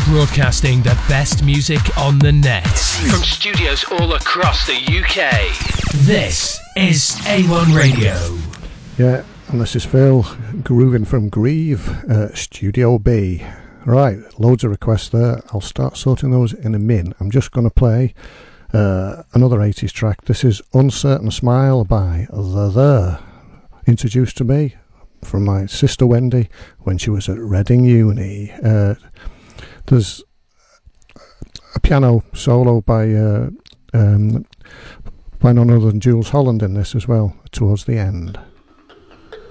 Broadcasting the best music on the net. From studios all across the UK. This is A1 Radio. Yeah, and this is Phil, grooving from Grieve, Studio B. Right, loads of requests there. I'll start sorting those in a min. I'm just going to play another 80s track. This is Uncertain Smile by The. Introduced to me from my sister Wendy when she was at Reading Uni. There's a piano solo by none other than Jools Holland in this as well, towards the end.